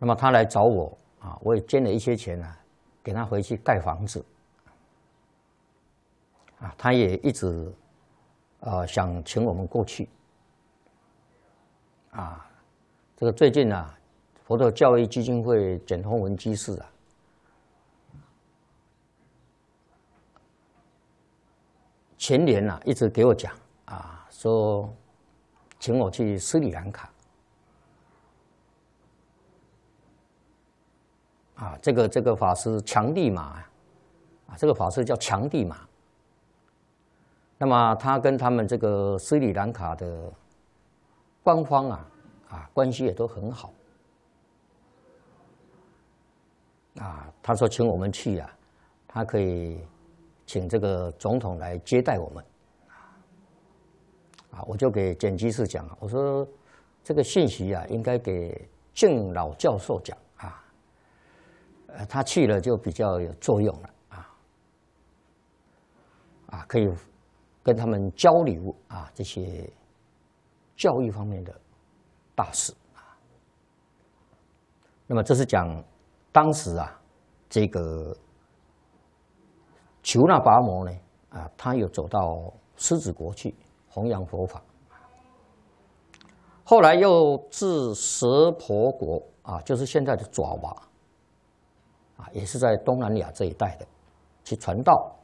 那么他来找我啊，我也捐了一些钱啊，给他回去盖房子。啊，他也一直想请我们过去。啊，这个最近啊，佛陀教育基金会简宏文居士啊，前年啊一直给我讲啊，说请我去斯里兰卡。啊，这个法师强地马啊，这个法师叫强地马。那么他跟他们这个斯里兰卡的官方关系也都很好。啊，他说请我们去啊，他可以请这个总统来接待我们。啊，我就给简居士讲，我说这个信息啊，应该给郑老教授讲。他去了就比较有作用了可以跟他们交流这些教育方面的大事那么这是讲当时这个求那跋摩呢他有走到狮子国去弘扬佛法，后来又至蛇婆国就是现在的爪哇。也是在东南亚这一带的，去传道。